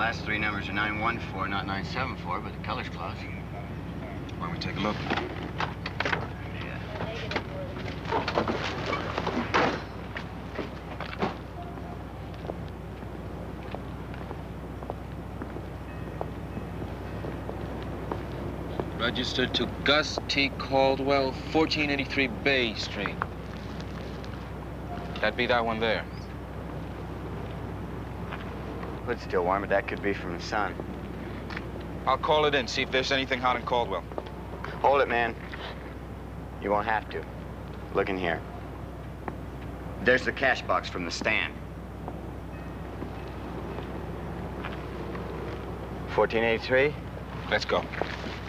last three numbers are 914, not 974, but the color's close. Why don't we take a look? Registered to Gus T. Caldwell, 1483 Bay Street. That'd be that one there. Hood's still warm, but that could be from the sun. I'll call it in, see if there's anything hot in Caldwell. Hold it, man. You won't have to. Look in here. There's the cash box from the stand. 1483? Let's go.